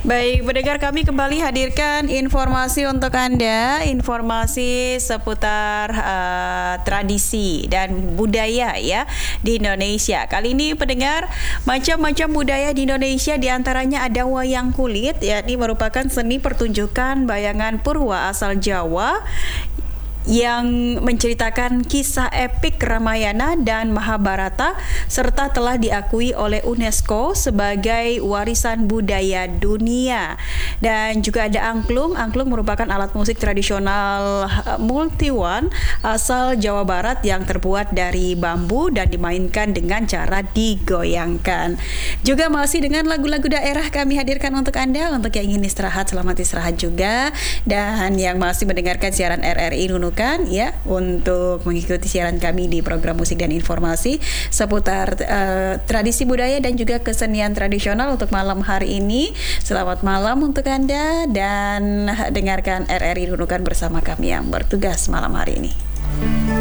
Baik, pendengar kami kembali hadirkan informasi untuk Anda, informasi seputar tradisi dan budaya ya di Indonesia. Kali ini pendengar, macam-macam budaya di Indonesia diantaranya ada wayang kulit, yakni merupakan seni pertunjukan bayangan purwa asal Jawa yang menceritakan kisah epik Ramayana dan Mahabharata serta telah diakui oleh UNESCO sebagai warisan budaya dunia. Dan juga ada angklung. Angklung merupakan alat musik tradisional multiwan asal Jawa Barat yang terbuat dari bambu dan dimainkan dengan cara digoyangkan. Juga masih dengan lagu-lagu daerah kami hadirkan untuk Anda, untuk yang ingin istirahat, selamat istirahat juga, dan yang masih mendengarkan siaran RRI Nunukan ya, untuk mengikuti siaran kami di program musik dan informasi seputar tradisi budaya dan juga kesenian tradisional untuk malam hari ini. Selamat malam untuk Anda dan dengarkan RRI Nunukan bersama kami yang bertugas malam hari ini.